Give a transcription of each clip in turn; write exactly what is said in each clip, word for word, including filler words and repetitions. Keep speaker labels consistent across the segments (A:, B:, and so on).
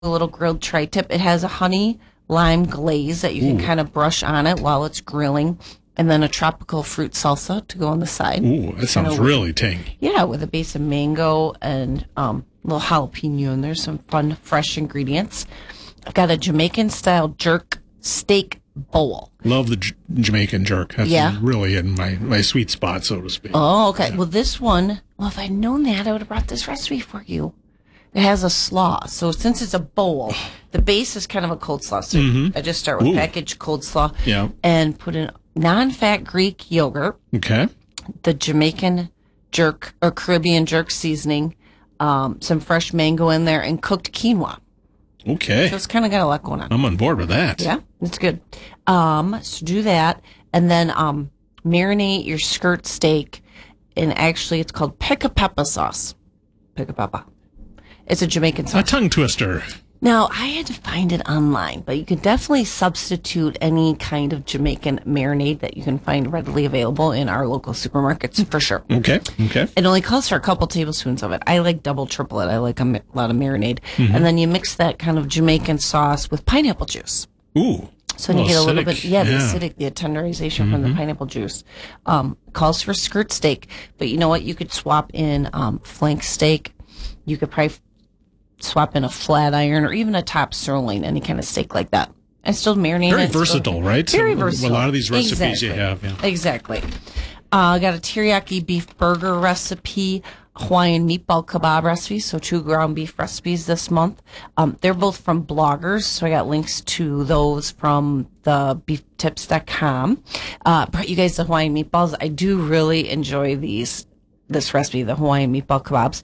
A: a little grilled tri-tip. It has a honey lime glaze that you can Ooh. kind of brush on it while it's grilling, and then a tropical fruit salsa to go on the side.
B: Ooh, that sounds
A: with,
B: really tangy.
A: Yeah, with a base of mango and um, a little jalapeno, and there's some fun, fresh ingredients. I've got a Jamaican-style jerk steak bowl.
B: Love the J- Jamaican jerk. That's
A: yeah.
B: really in my, my sweet spot, so to speak.
A: Oh, okay.
B: Yeah.
A: Well, this one, well, if I'd known that, I would have brought this recipe for you. It has a slaw. So since it's a bowl, the base is kind of a cold slaw. So mm-hmm. I just start with Ooh. packaged cold slaw
B: yeah.
A: and put in non-fat Greek yogurt.
B: Okay.
A: The Jamaican jerk or Caribbean jerk seasoning, um, some fresh mango in there, and cooked quinoa.
B: Okay.
A: So it's kind of got a lot going on.
B: I'm on board with that.
A: Yeah, it's good. Um, so do that, and then um, marinate your skirt steak in, actually, it's called pica peppa sauce. Pica peppa. It's a Jamaican sauce.
B: A tongue twister.
A: Now, I had to find it online, but you could definitely substitute any kind of Jamaican marinade that you can find readily available in our local supermarkets, for sure.
B: Okay, okay.
A: It only calls for a couple tablespoons of it. I like double, triple it. I like a mi- lot of marinade. Mm-hmm. And then you mix that kind of Jamaican sauce with pineapple juice.
B: Ooh.
A: So you get a little bit, yeah,
B: yeah.
A: the acidic, the tenderization mm-hmm. from the pineapple juice. Um, calls for skirt steak. But you know what? You could swap in um, flank steak. You could probably swap in a flat iron or even a top sirloin, any kind of steak like that. And still marinate
B: Very
A: it.
B: versatile,
A: still,
B: right?
A: Very versatile.
B: A lot of these recipes
A: exactly.
B: you have. Yeah.
A: Exactly. I uh, got a teriyaki beef burger recipe, Hawaiian meatball kebab recipe, so two ground beef recipes this month. Um, they're both from bloggers, so I got links to those from the beef tips dot com. Uh, brought you guys the Hawaiian meatballs. I do really enjoy these, this recipe, the Hawaiian meatball kebabs.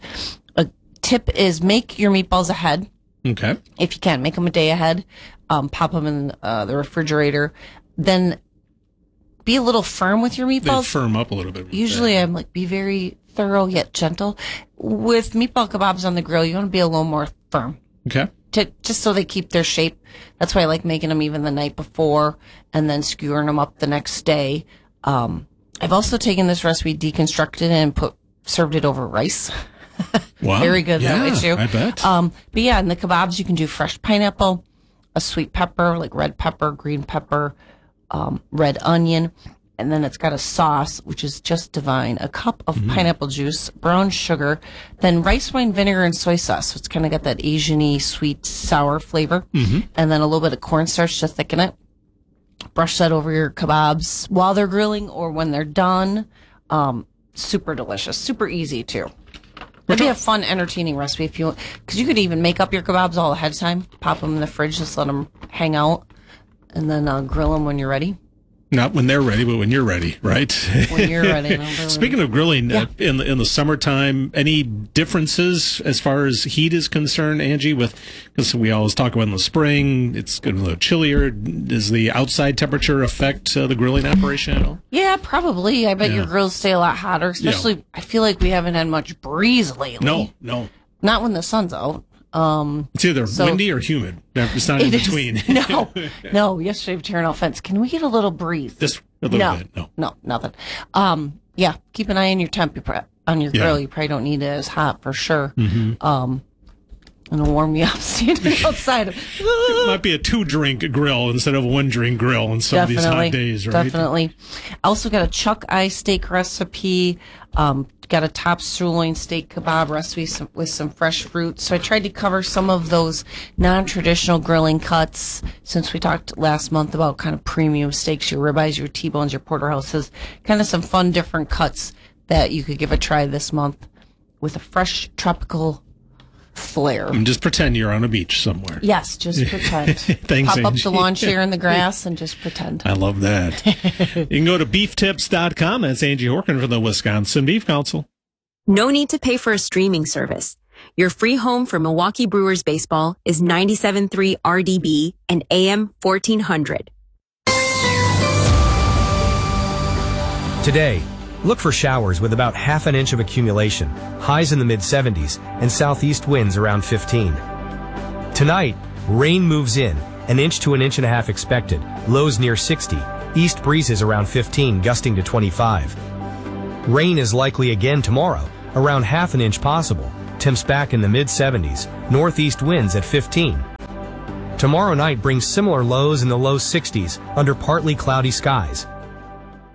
A: Tip is make your meatballs ahead.
B: Okay.
A: If you can, make them a day ahead. Um, pop them in uh, the refrigerator. Then be a little firm with your meatballs.
B: They firm up a little bit.
A: Usually
B: that.
A: I'm like, be very thorough yet gentle. With meatball kebabs on the grill, you want to be a little more firm.
B: Okay.
A: To, just so they keep their shape. That's why I like making them even the night before and then skewering them up the next day. Um, I've also taken this recipe, deconstructed it, and put served it over rice.
B: Wow.
A: Very good
B: yeah,
A: that way too.
B: I bet.
A: Um, but yeah, in the kebabs you can do fresh pineapple, a sweet pepper like red pepper, green pepper, um, red onion, and then it's got a sauce which is just divine. A cup of mm. pineapple juice, brown sugar, then rice wine vinegar and soy sauce. So it's kind of got that Asian-y sweet sour flavor, mm-hmm. and then a little bit of cornstarch to thicken it. Brush that over your kebabs while they're grilling or when they're done. Um, super delicious, super easy too. That'd be a fun, entertaining recipe if you want, because you could even make up your kebabs all ahead of time, pop them in the fridge, just let them hang out, and then uh, grill them when you're ready.
B: Not when they're ready, but when you're ready, right?
A: When you're ready. No,
B: Speaking of grilling,
A: yeah.
B: uh, in the in the summertime, any differences as far as heat is concerned, Angie? With because we always talk about in the spring, it's getting a little chillier. Does the outside temperature affect uh, the grilling operation at all?
A: Yeah, probably. I bet
B: yeah.
A: your grills stay a lot hotter. Especially, yeah. I feel like we haven't had much breeze lately.
B: No, no,
A: not when the sun's out. Um,
B: it's either
A: so,
B: windy or humid. It's not in
A: it
B: between.
A: Is, no, no. Yesterday, tearing off fence. Can we get a little breeze?
B: Just a little
A: no,
B: bit. No,
A: no, nothing. Um, yeah. Keep an eye on your temp you pre- on your yeah. grill. You probably don't need it as hot for sure. Mm-hmm. Um, and it'll warm you up standing outside.
B: It might be a two-drink grill instead of a one-drink grill on some
A: definitely,
B: of these hot days, right?
A: Definitely. I also got a chuck eye steak recipe. Um, got a top sirloin steak kebab recipe some, with some fresh fruit. So I tried to cover some of those non-traditional grilling cuts since we talked last month about kind of premium steaks, your ribeyes, your T-bones, your porterhouses, kind of some fun different cuts that you could give a try this month with a fresh tropical flair.
B: And just pretend you're on a beach somewhere.
A: Yes, just pretend.
B: Thanks,
A: Pop
B: Angie.
A: up the lawn chair in the grass and just pretend.
B: I love that. You can go to beef tips dot com. That's Angie Horkin from the Wisconsin Beef Council.
C: No need to pay for a streaming service. Your free home for Milwaukee Brewers baseball is ninety-seven point three R D B and A M fourteen hundred.
D: Today, look for showers with about half an inch of accumulation, highs in the mid seventies, and southeast winds around fifteen. Tonight, rain moves in, an inch to an inch and a half expected, lows near sixty, east breezes around fifteen, gusting to twenty-five. Rain is likely again tomorrow, around half an inch possible, temps back in the mid seventies, northeast winds at fifteen. Tomorrow night brings similar lows in the low sixties under partly cloudy skies.